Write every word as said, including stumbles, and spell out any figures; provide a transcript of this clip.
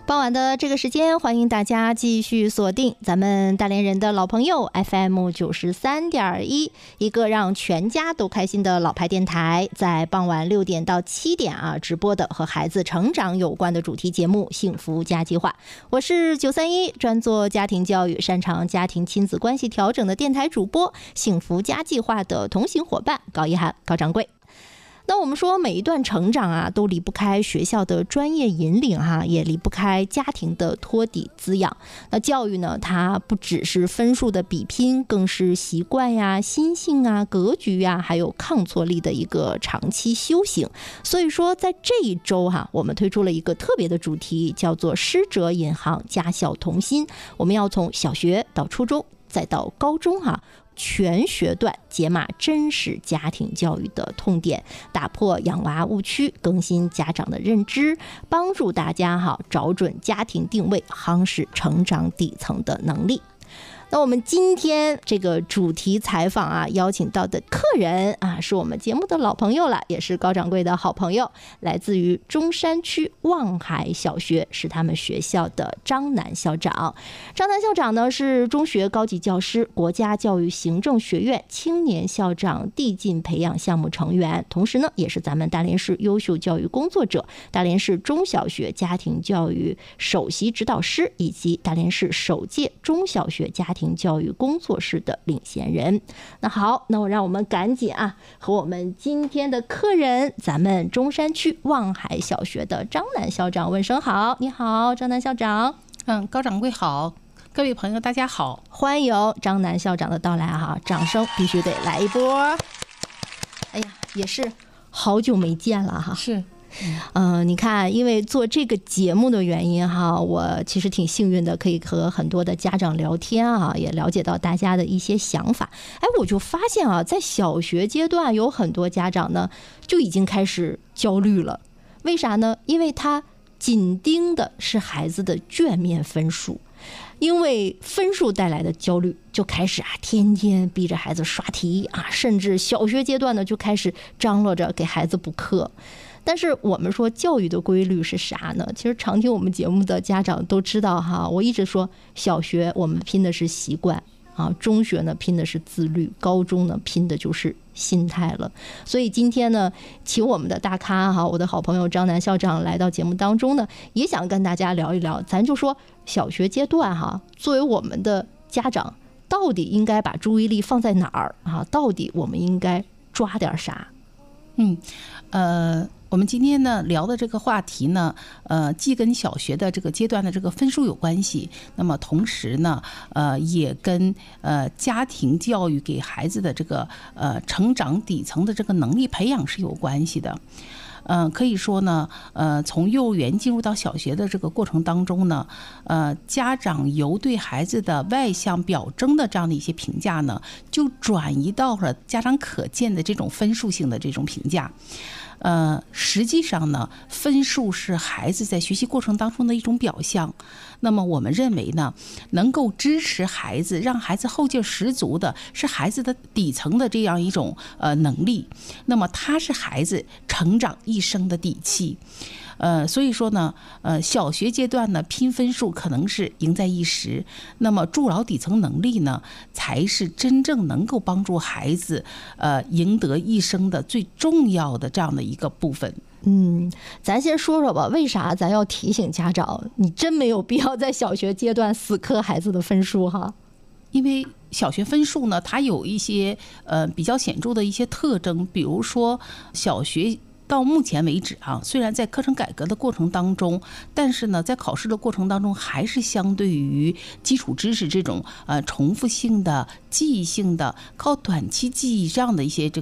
傍晚的这个时间，欢迎大家继续锁定咱们大连人的老朋友 F M 九十三点一，一个让全家都开心的老牌电台，在傍晚六点到七点啊直播的和孩子成长有关的主题节目《幸福家计划》。我是九三一专做家庭教育、擅长家庭亲子关系调整的电台主播，幸福家计划的同行伙伴高一涵高掌柜。那我们说每一段成长啊，都离不开学校的专业引领哈、啊，也离不开家庭的托底滋养。那教育呢，它不只是分数的比拼，更是习惯呀、心性啊、格局呀，还有抗挫力的一个长期修行。所以说，在这一周哈、啊，我们推出了一个特别的主题，叫做师者引航，家校同心。我们要从小学到初中，再到高中哈、啊。全学段解码真实家庭教育的痛点，打破养娃误区，更新家长的认知，帮助大家哈找准家庭定位，夯实成长底层的能力。那我们今天这个主题采访啊，邀请到的客人啊，是我们节目的老朋友了，也是高掌柜的好朋友，来自于中山区望海小学，是他们学校的张楠校长。张楠校长呢是中学高级教师，国家教育行政学院青年校长递进培养项目成员，同时呢也是咱们大连市优秀教育工作者、大连市中小学家庭教育首席指导师，以及大连市首届中小学家庭教育工作室的领衔人。那好，那我让我们赶紧啊，和我们今天的客人，咱们中山区望海小学的张楠校长问声好。你好，张楠校长。 嗯，高掌柜好，各位朋友大家好， 欢迎张楠校长的到来哈，掌声必须得来一波。哎呀，也是好久没见了哈。 是。 嗯、呃，你看，因为做这个节目的原因哈，我其实挺幸运的，可以和很多的家长聊天啊，也了解到大家的一些想法。哎，我就发现啊，在小学阶段有很多家长呢就已经开始焦虑了。为啥呢？因为他紧盯的是孩子的卷面分数，因为分数带来的焦虑，就开始啊天天逼着孩子刷题啊，甚至小学阶段呢就开始张罗着给孩子补课。但是我们说教育的规律是啥呢？其实常听我们节目的家长都知道哈，我一直说小学我们拼的是习惯啊，中学呢拼的是自律，高中呢拼的就是心态了。所以今天呢，请我们的大咖哈，我的好朋友张楠校长来到节目当中呢，也想跟大家聊一聊，咱就说小学阶段哈，作为我们的家长，到底应该把注意力放在哪儿啊？到底我们应该抓点啥？ 嗯，呃。我们今天呢聊的这个话题呢，呃，既跟小学的这个阶段的这个分数有关系，那么同时呢，呃，也跟呃家庭教育给孩子的这个呃成长底层的这个能力培养是有关系的。嗯、呃，可以说呢，呃，从幼儿园进入到小学的这个过程当中呢，呃，家长由对孩子的外向表征的这样的一些评价呢，就转移到了家长可见的这种分数性的这种评价。呃，实际上呢，分数是孩子在学习过程当中的一种表象。那么我们认为呢，能够支持孩子，让孩子后劲十足的，是孩子的底层的这样一种呃能力。那么它是孩子成长一生的底气。呃，所以说呢，呃，小学阶段呢拼分数可能是赢在一时，那么筑牢底层能力呢，才是真正能够帮助孩子呃赢得一生的最重要的这样的一个部分。 嗯，咱先说说吧，为啥咱要提醒家长，你真没有必要在小学阶段死磕孩子的分数哈？ 因为小学分数呢，它有一些呃比较显著的一些特征，比如说小学。到目前为止啊，虽然在课程改革的过程当中，但是呢，在考试的过程当中，还是相对于基础知识这种呃重复性的、记忆性的、靠短期记忆这样的一些这